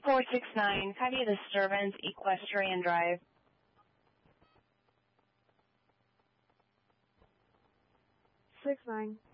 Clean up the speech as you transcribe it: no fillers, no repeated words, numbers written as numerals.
469, can I be a disturbance, Equestrian Drive? 69.